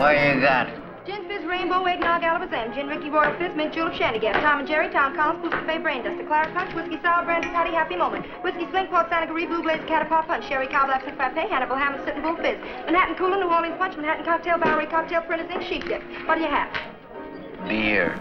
What you got? Gin Fizz Rainbow, Eggnog, Alabazam, Gin Ricky Royal Fizz, Mint Julep, Shandygaff, Tom and Jerry, Tom Collins, Boost Cafe, Brain Duster, Claret Punch, Whiskey Sour, Brandy Patty, Happy Moment, Whiskey Slink, Port Sanagaree, Blue Blaze, Catapult Punch, Sherry Cow, Black Stick Frappe, Hannibal, Hammond, Sitting Bull Fizz, Manhattan Cooler, New Orleans Punch, Manhattan Cocktail, Bowery Cocktail, Printers Ink, Sheep Dip. What do you have? Beer.